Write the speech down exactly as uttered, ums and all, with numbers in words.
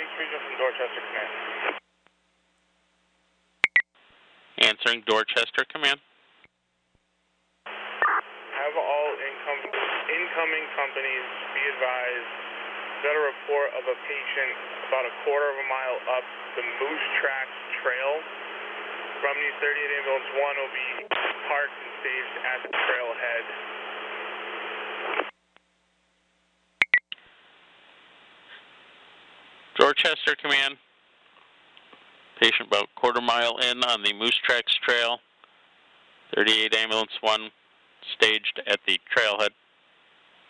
East Region from Dorchester Command. Answering Dorchester Command. Have all income, incoming companies be advised got a report of a patient about a quarter of a mile up the Moose Tracks Trail. Romney thirty-eight Ambulance one will be parked and staged at the trailhead. Dorchester Command. Patient about quarter mile in on the Moose Tracks Trail. thirty-eight Ambulance one staged at the trailhead.